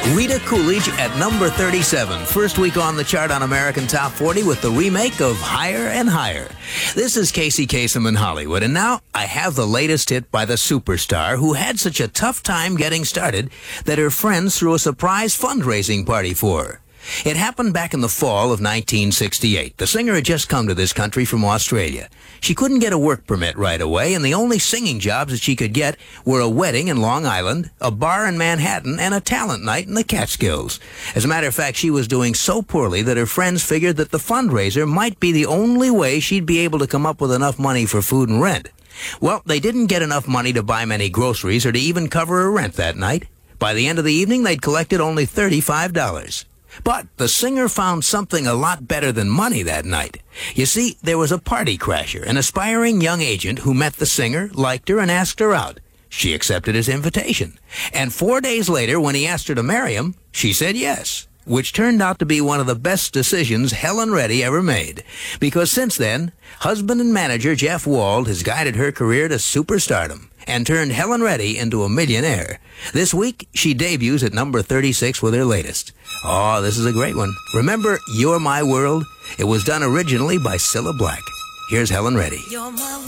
Rita Coolidge at number 37, first week on the chart on American Top 40 with the remake of Higher and Higher. This is Casey Kasem in Hollywood, and now I have the latest hit by the superstar who had such a tough time getting started that her friends threw a surprise fundraising party for her. It happened back in the fall of 1968. The singer had just come to this country from Australia. She couldn't get a work permit right away, and the only singing jobs that she could get were a wedding in Long Island, a bar in Manhattan, and a talent night in the Catskills. As a matter of fact, she was doing so poorly that her friends figured that the fundraiser might be the only way she'd be able to come up with enough money for food and rent. Well, they didn't get enough money to buy many groceries or to even cover her rent that night. By the end of the evening, they'd collected only $35. But the singer found something a lot better than money that night. You see, there was a party crasher, an aspiring young agent who met the singer, liked her, and asked her out. She accepted his invitation. And 4 days later, when he asked her to marry him, she said yes, which turned out to be one of the best decisions Helen Reddy ever made. Because since then, husband and manager Jeff Wald has guided her career to superstardom and turned Helen Reddy into a millionaire. This week, she debuts at number 36 with her latest. Oh, this is a great one. Remember You're My World? It was done originally by Cilla Black. Here's Helen Reddy.